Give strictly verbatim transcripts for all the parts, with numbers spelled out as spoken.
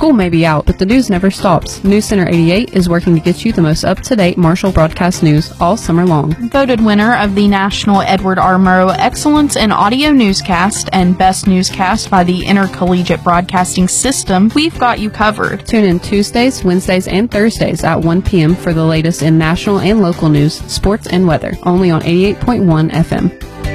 School may be out, but the news never stops. News Center eighty-eight is working to get you the most up-to-date Marshall broadcast news all summer long. Voted winner of the National Edward R. Murrow Excellence in Audio Newscast and Best Newscast by the Intercollegiate Broadcasting System, we've got you covered. Tune in Tuesdays, Wednesdays, and Thursdays at one p.m. for the latest in national and local news, sports, and weather, only on eighty-eight point one F M.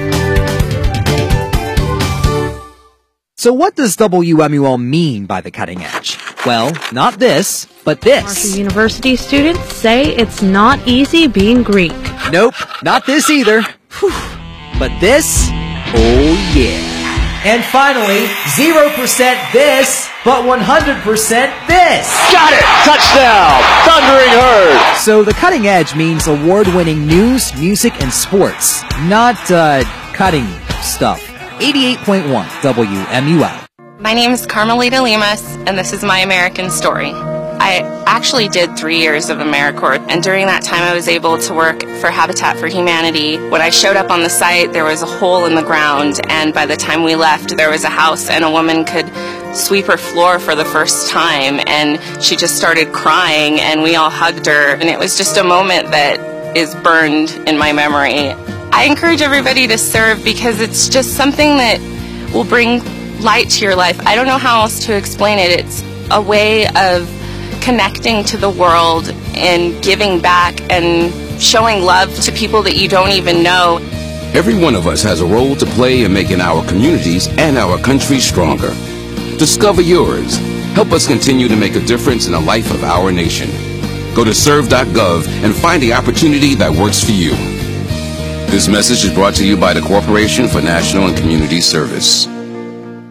So what does W M U L mean by the cutting edge? Well, not this, but this. Marshall University students say it's not easy being Greek. Nope, not this either. Whew. But this, oh yeah. And finally, zero percent this, but one hundred percent this. Got it! Touchdown! Thundering Herd! So the cutting edge means award-winning news, music, and sports. Not, uh, cutting stuff. eighty-eight point one W M U L. My name is Carmelita Limas, and this is my American story. I actually did three years of AmeriCorps, and during that time I was able to work for Habitat for Humanity. When I showed up on the site, there was a hole in the ground, and by the time we left, there was a house, and a woman could sweep her floor for the first time, and she just started crying, and we all hugged her, and it was just a moment that is burned in my memory. I encourage everybody to serve because it's just something that will bring light to your life. I don't know how else to explain it. It's a way of connecting to the world and giving back and showing love to people that you don't even know. Every one of us has a role to play in making our communities and our country stronger. Discover yours. Help us continue to make a difference in the life of our nation. Go to serve dot gov and find the opportunity that works for you. This message is brought to you by the Corporation for National and Community Service.